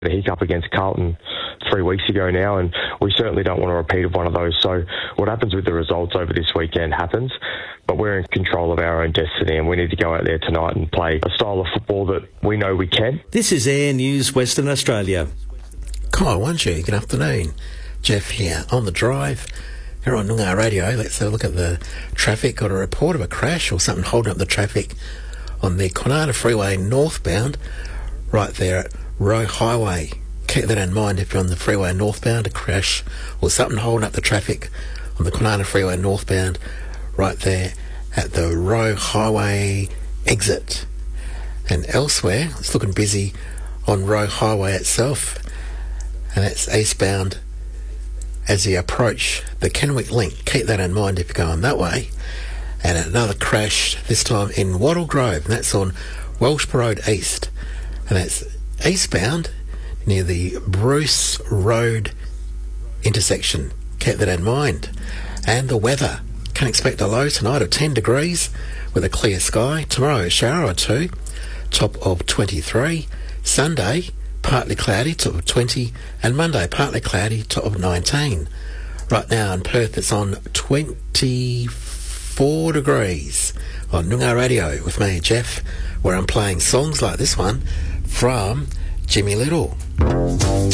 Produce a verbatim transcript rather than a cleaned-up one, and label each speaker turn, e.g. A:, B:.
A: the hiccup against Carlton three weeks ago now, and we certainly don't want a repeat of one of those. So what happens with the results over this weekend happens, but we're in control of our own destiny, and we need to go out there tonight and play a style of football that we know we can.
B: This is Air News Western Australia.
C: Kyle Wanju, good afternoon. Jeff here on the drive. Here on Noongar Radio, let's have a look at the traffic. Got a report of a crash or something holding up the traffic on the Kwinana Freeway northbound, right there at Roe Highway. Keep that in mind if you're on the freeway northbound, a crash or something holding up the traffic on the Kwinana Freeway northbound, right there at the Roe Highway exit. And elsewhere, it's looking busy on Roe Highway itself, and that's eastbound as you approach the Kenwick Link. Keep that in mind if you're going that way. And another crash, this time in Wattle Grove, and that's on Welshborough Road East. And that's eastbound near the Bruce Road intersection. Keep that in mind. And the weather. Can expect a low tonight of ten degrees with a clear sky. Tomorrow, a shower or two, top of twenty-three. Sunday, partly cloudy, top of twenty. And Monday, partly cloudy, top of nineteen. Right now in Perth, it's on twenty-four degrees on Noongar Radio with me, Jeff, where I'm playing songs like this one from Jimmy Little.